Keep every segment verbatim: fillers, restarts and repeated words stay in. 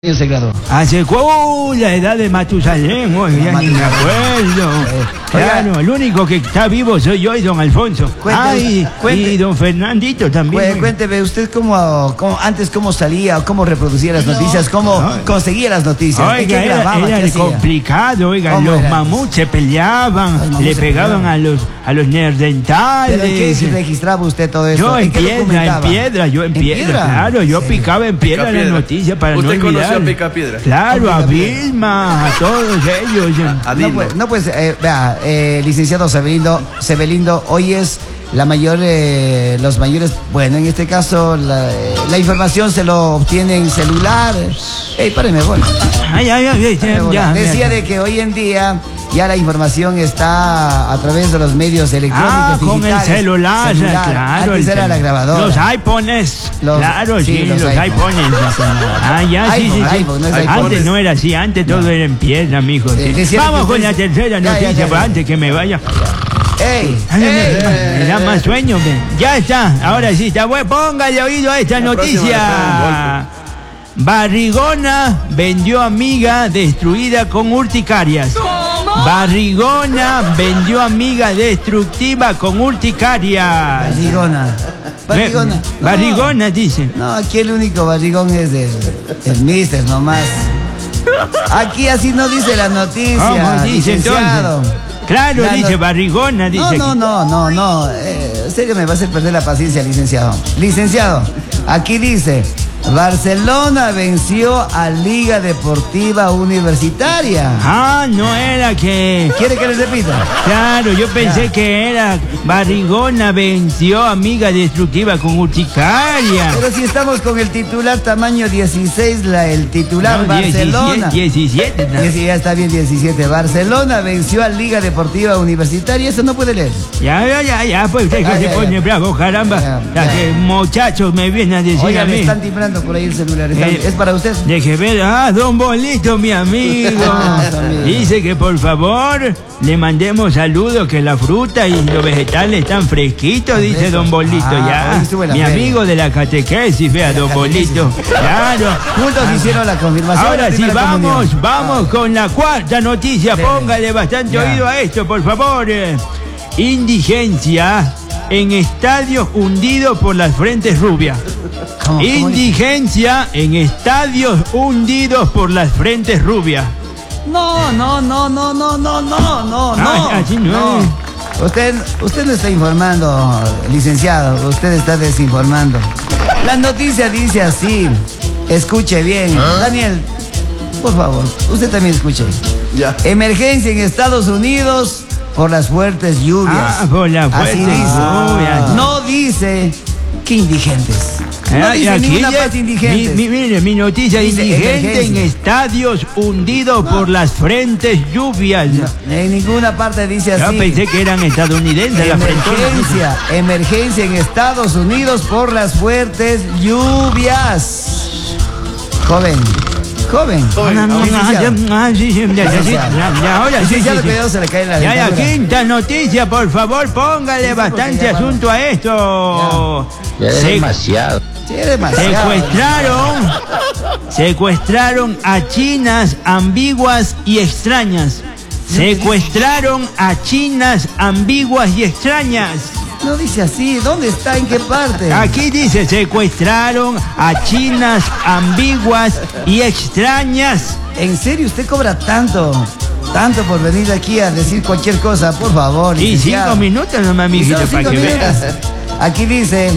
Se graduó. Hace uh, la edad de Matusalén, oh, ya ni me acuerdo. Eh, claro, el único que está vivo soy yo y don Alfonso. Cuente, Ay, cuente, y don Fernandito también. Cuénteme, usted cómo, cómo antes cómo salía, cómo reproducía las noticias, cómo no. conseguía las noticias. Oiga, ¿Qué era, grababa, era qué complicado, oiga, los mamuts se peleaban, le se pegaban a los a los neandertales. ¿Pero qué si registraba usted todo eso? Yo en, en piedra, en piedra, yo en, ¿En piedra, piedra, claro, yo sí. picaba en piedra, piedra. la noticia para ¿Usted no olvidar. ¿Usted conoció a Pica Piedra? Claro, a Vilma, a todos ellos. A no, pues, no, pues, eh, vea, eh, licenciado Sebelindo, Sebelindo, hoy es la mayor, eh, los mayores, bueno, en este caso, la, la información se lo obtiene en celular. Ey, páreme, bueno. Ay, ay, ay, ya, ya, Decía ya. de que hoy en día ya la información está a través de los medios electrónicos. Ah, con digitales, el celular, celular. claro. Antes era la grabadora. Los iPhones. Los, claro, sí, sí los, los iPhones. Ah, ya, iPhone, sí, sí. iPhone, no es antes iPhones. no era así, antes todo no. era en piedra, mijo. Sí. Eh, Vamos con la tercera ya, noticia, ya, ya, pues, ya. antes que me vaya. ¡Ey! Ay, ey me da más sueño, man. Ya está, ahora sí está. Bueno, póngale oído a esta la noticia. Barrigona vendió amiga destruida con urticarias. Barrigona vendió amiga destructiva con urticaria. Barrigona. Barrigona. No. Barrigona, dice. No, aquí el único barrigón es el, el mister nomás. Aquí así no dice la noticia. ¿Cómo dice entonces? Claro, la dice no... barrigona, dice. No, no, no, no, no. Eh, en serio me va a hacer perder la paciencia, licenciado. Licenciado, aquí dice. Barcelona venció a Liga Deportiva Universitaria. Ah, no era que... ¿Quiere que le repita? Claro, yo pensé ya. que era Barrigona venció a Amiga Destructiva con urticaria. Pero si estamos con el titular tamaño dieciséis, la, el titular no, Barcelona. diecisiete, diecisiete. No. Ya está bien, diecisiete. Barcelona venció a Liga Deportiva Universitaria. Eso no puede leer. Ya, ya, ya, ya. Pues usted ah, que ya, se pone ya. bravo, caramba. Ya, ya. Ya que muchachos me vienen a decir Oiga, a mí. me están timbrando por ahí el celular. Está, eh, ¿Es para usted? Deje ver. Ah, don Bolito, mi amigo. Dice que por favor le mandemos saludos, que la fruta y los vegetales están fresquitos, dice Eso. don Bolito. Ah, ya. Mi feria. amigo de la catequesis, vea, don Bolito. Claro. Juntos ah. hicieron la confirmación. Ahora sí, vamos, comunión. vamos ah. con la cuarta noticia. Sí. Póngale bastante ya. oído a esto, por favor. Indigencia en estadios hundidos por las frentes rubias. ¿Cómo, cómo Indigencia dice? en estadios hundidos por las frentes rubias. No, no, no, no, no, no, no, no, no. Así no. no. Usted, usted no está informando, licenciado. Usted está desinformando. La noticia dice así. Escuche bien. ¿Ah? Daniel, por favor, usted también escuche. Ya. Emergencia en Estados Unidos por las fuertes lluvias. Ah, por las fuertes lluvias. No dice que indigentes. No ah, dice aquí ninguna parte indigentes. Mi, mi, mire, mi noticia, dice indigente en estadios hundidos no. por las frentes lluvias. No, en ninguna parte dice así. Yo pensé que eran estadounidenses las Emergencia, emergencia en Estados Unidos por las fuertes lluvias. Joven. Joven. Joven. No, no, no, ya, sí, sí, ya, ya, ya, ya, ahora sí, sí, sí. Cuidado, se le cae la ya, ya, quinta noticia, por favor, póngale sí, bastante asunto a esto. Ya, ya es Se, demasiado. Sí, es demasiado. Secuestraron, secuestraron a chinas ambiguas y extrañas. Secuestraron a chinas ambiguas y extrañas. No dice así, ¿dónde está? ¿En qué parte? Aquí dice, secuestraron a chinas ambiguas y extrañas. ¿En serio usted cobra tanto? Tanto por venir aquí a decir cualquier cosa, por favor. Y cinco minutos nomás, mijito, para que veas. Aquí dice,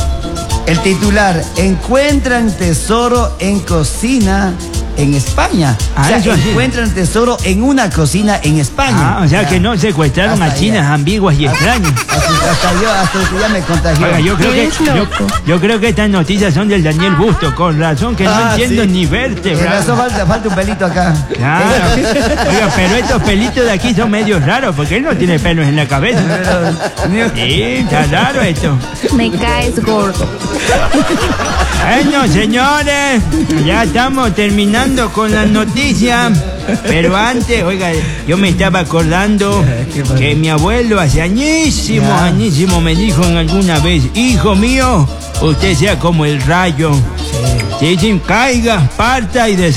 el titular, encuentran tesoro en cocina en España. Ah, o sea, eso encuentran tesoro en una cocina en España. Ah, o sea ya. que no secuestraron hasta a chinas allá. ambiguas y extrañas. Hasta, hasta yo, hasta que ya me contagió. Oiga, yo creo que yo, yo creo que estas noticias son del Daniel Busto, con razón que ah, no entiendo sí. ni verte. Con razón falta, falta un pelito acá. Claro. Oiga, pero estos pelitos de aquí son medios raros, porque él no tiene pelos en la cabeza. Pero, sí, está raro esto. Me caes gordo. Bueno, señores, ya estamos terminando con la noticia, pero antes, oiga, yo me estaba acordando que mi abuelo hace añísimos, añísimos me dijo en alguna vez, hijo mío, usted sea como el rayo. Sí, sí, caiga, parta y desarrolle.